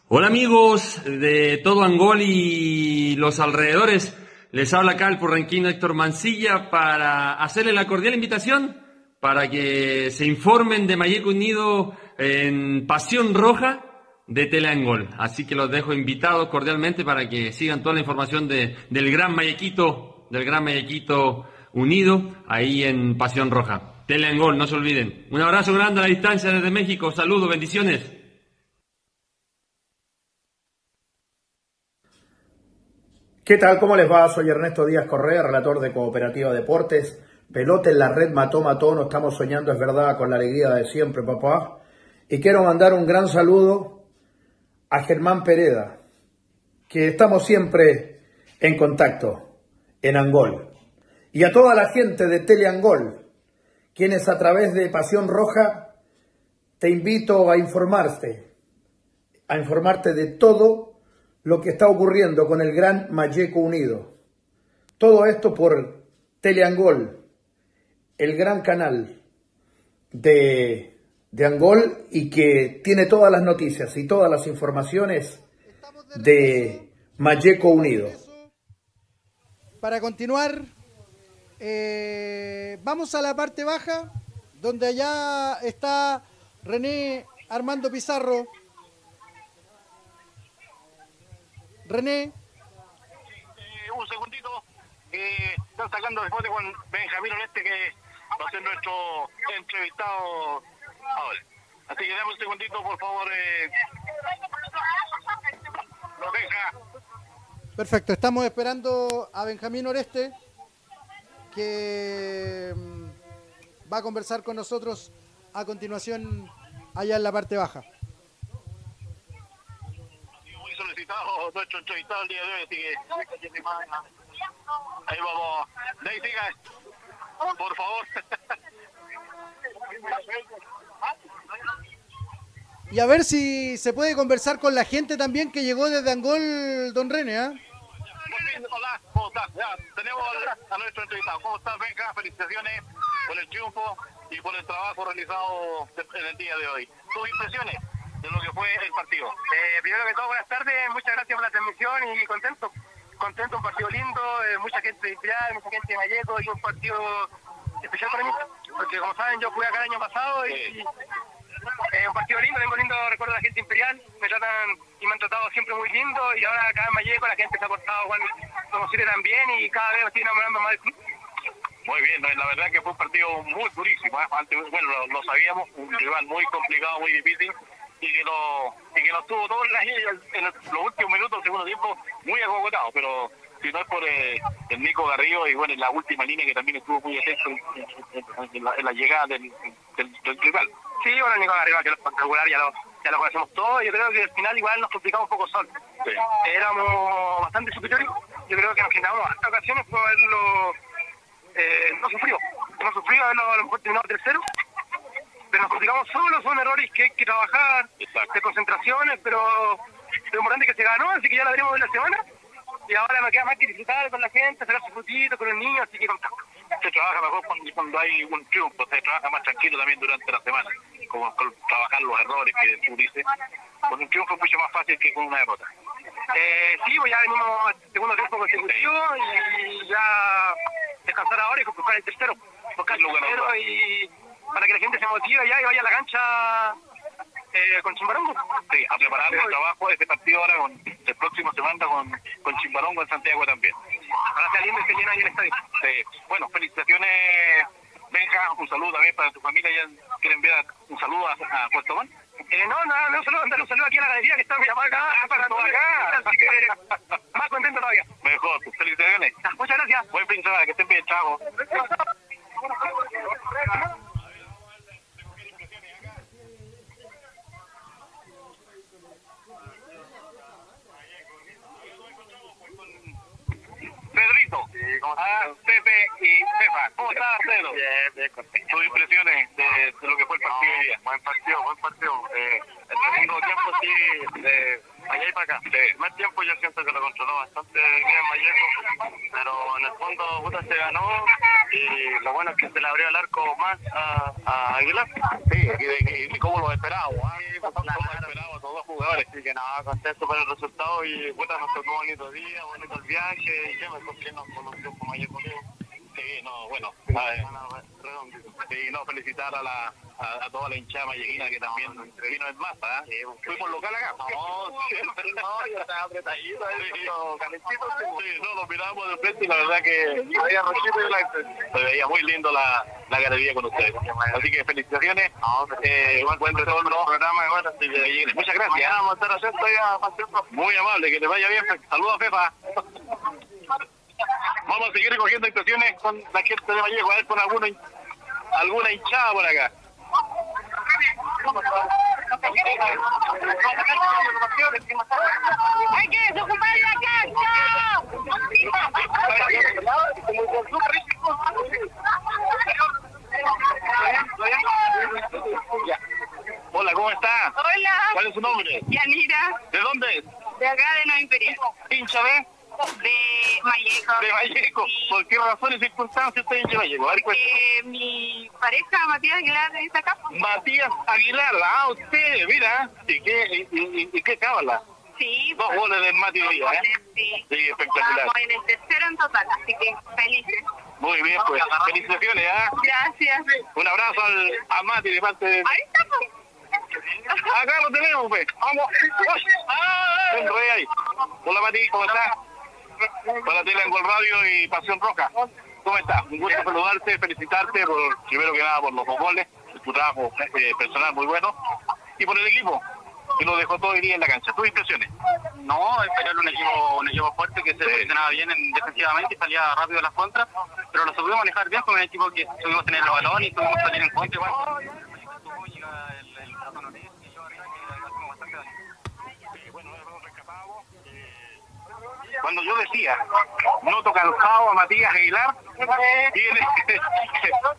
Hola amigos de todo Angol y los alrededores, les habla acá el porranquino Héctor Mancilla para hacerle la cordial invitación para que se informen de Mayeco Unido en Pasión Roja de Teleangol. Así que los dejo invitados cordialmente para que sigan toda la información del Gran Mayequito Unido ahí en Pasión Roja. Teleangol, no se olviden. Un abrazo grande a la distancia desde México, saludos, bendiciones. ¿Qué tal? ¿Cómo les va? Soy Ernesto Díaz Correa, relator de Cooperativa Deportes. Pelota en la red, mató, no estamos soñando, es verdad, con la alegría de siempre, papá. Y quiero mandar un gran saludo a Germán Pereda, que estamos siempre en contacto en Angol. Y a toda la gente de Teleangol, quienes a través de Pasión Roja te invito a informarte de todo lo que está ocurriendo con el Gran Mayeco Unido. Todo esto por Teleangol, el gran canal de Angol y que tiene todas las noticias y todas las informaciones de Mayeco Unido. Para continuar, vamos a la parte baja, donde allá está René Armando Pizarro. René. Un segundito. Están sacando después con Benjamín Oreste, que va a ser nuestro entrevistado ahora. Así que dame un segundito, por favor. Lo deja. Perfecto, estamos esperando a Benjamín Oreste, que va a conversar con nosotros a continuación allá en la parte baja. Solicitado nuestro entrevistado el día de hoy, así que ahí vamos. De ahí siga, por favor. Y a ver si se puede conversar con la gente también que llegó desde Angol, don René, ¿eh? Hola, ¿cómo estás? Ya, tenemos a nuestro entrevistado. ¿Cómo estás, Benja? Felicitaciones por el triunfo y por el trabajo realizado en el día de hoy. ¿Tus impresiones de lo que fue el partido? Primero que todo, buenas tardes, muchas gracias por la transmisión y contento, un partido lindo, mucha gente inspirada, mucha gente de Mayeco y un partido especial para mí, porque como saben yo jugué acá el año pasado y un partido lindo, tengo lindo recuerdo de la gente imperial, me han tratado siempre muy lindo y ahora acá en Mayeco la gente se ha portado igual como siempre también y cada vez me estoy enamorando más del club. Muy bien, la verdad que fue un partido muy durísimo, ¿eh? Antes, bueno, lo sabíamos, un rival muy complicado, muy difícil. Y que nos tuvo todos en los últimos minutos del segundo tiempo muy acogotados, pero si no es por el Nico Garrido y bueno, en la última línea que también estuvo muy atento en la llegada del rival. Sí, bueno, el Nico Garrido, que es espectacular, ya lo conocemos todos. Yo creo que al final igual nos complicamos un poco solos. Sí. Éramos bastante superiores, yo creo que nos generamos hasta ocasiones por haberlo no sufrido haberlo a lo mejor terminado tercero. Pero nos complicamos solos, son errores que hay que trabajar, de concentraciones, pero lo importante es que se ganó, así que ya la veremos en la semana. Y ahora me queda más que disfrutar con la gente, sacar su frutito con los niños, así que contacto. Se trabaja mejor cuando hay un triunfo, se trabaja más tranquilo también durante la semana, como trabajar los errores que tú dices. Con un triunfo es mucho más fácil que con una derrota. Sí, pues ya venimos al segundo tiempo consecutivo y ya descansar ahora y buscar el tercero. Buscar el tercero y para que la gente se motive ya y vaya a la cancha con Chimbarongo. Sí, a preparar el trabajo de este partido ahora el próximo semana con Chimbarongo en Santiago también. Ahora sea lindo y se llena ahí el estadio. Sí. Bueno, felicitaciones, Benja, un saludo también para tu familia. ¿Ya quieren enviar un saludo a Puerto Montt? No, solo mandar un saludo aquí a la galería que está muy acá, para todo acá, así que más contento todavía. Mejor, pues, felicitaciones. Muchas gracias. Buen fin de semana, que estén bien, chao. Pedrito, Pepe y Pepa. ¿Cómo estás, Pedro? Bien, contento. Tus impresiones de lo que fue el partido hoy día. Buen partido. El segundo tiempo sí, allá y para acá. Sí. El primer tiempo yo siento que lo controló bastante bien Mayeco, pero en el fondo se ganó y lo bueno es que se le abrió el arco más a Aguilar. Sí, y como lo esperábamos. Como lo esperábamos, todos jugadores jugadores. Así que nada, contento por el resultado y puta, nos tocó bonito día, bonito el viaje y qué mejor que nos conoció como ayer conmigo. Sí, no, bueno, sí, no, felicitar a toda la hinchada malleguina que también vino en masa, ¿eh? Fuimos local acá. No, siempre no, yo estaba apretadito, calentito. Sí, no, nos mirábamos de frente y la verdad que se veía muy lindo la galería con ustedes. Así que felicitaciones. Buen retorno al programa. Muchas gracias. Muy amable, que te vaya bien. Saludos, Pepa. Vamos a seguir recogiendo impresiones con la gente de Vallejo, a ver con alguna hinchada por acá. ¡Hay que desocupar la cancha! Hola, ¿cómo está? Hola. ¿Cuál es su nombre? Yanira. ¿De dónde es? De acá de Nueva Imperia. ¿Hincha de? De Vallejo. De Vallejo. Sí. ¿Por qué razones y circunstancias usted hincha de Vallejo? A ver, Mi pareja Matías Aguilar está acá. Matías Aguilar, usted, mira, ¿y qué cábala? Sí. 2 goles del Mati hoy día, ¿eh? Sí. Sí, espectacular. Estamos en el tercero en total, así que felices. Muy bien, pues, felicitaciones, Gracias. Un abrazo a Mati de parte de... Ahí estamos. Acá lo tenemos, pues. Vamos. Entré ahí. Hola, Mati, ¿cómo estás? Para Teleangol Radio y Pasión Roja. ¿Cómo estás? Un gusto saludarte, felicitarte primero que nada por los 2 goles, tu trabajo personal muy bueno, y por el equipo, que lo dejó todo el día en la cancha. ¿Tus impresiones? No, esperar un equipo fuerte que se posicionaba bien defensivamente y salía rápido a las contras, pero lo supimos manejar bien con un equipo que tuvimos tener el balón y tuvimos salir en contra igual. Cuando yo decía, noto cansado a Matías Aguilar, tiene